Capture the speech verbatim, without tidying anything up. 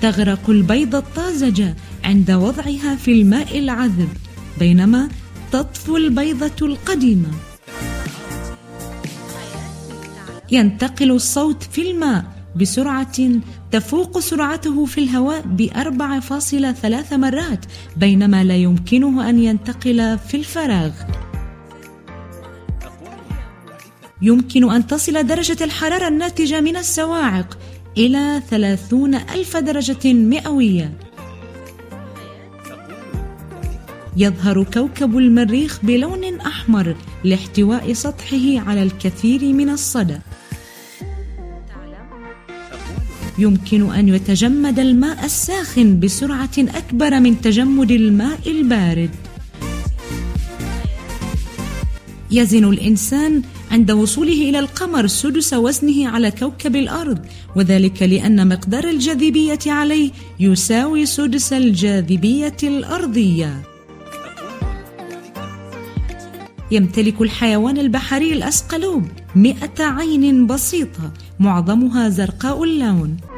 تغرق البيضة الطازجة عند وضعها في الماء العذب، بينما تطفو البيضة القديمة. ينتقل الصوت في الماء بسرعة تفوق سرعته في الهواء بأربع فاصلة ثلاث مرات، بينما لا يمكنه أن ينتقل في الفراغ. يمكن أن تصل درجة الحرارة الناتجة من الصواعق إلى ثلاثون ألف درجة مئوية. يظهر كوكب المريخ بلون أحمر لاحتواء سطحه على الكثير من الصدى. يمكن أن يتجمد الماء الساخن بسرعة أكبر من تجمد الماء البارد. يزن الإنسان عند وصوله إلى القمر سدس وزنه على كوكب الأرض، وذلك لأن مقدار الجاذبية عليه يساوي سدس الجاذبية الأرضية. يمتلك الحيوان البحري الأسقلوب مئة عين بسيطة معظمها زرقاء اللون.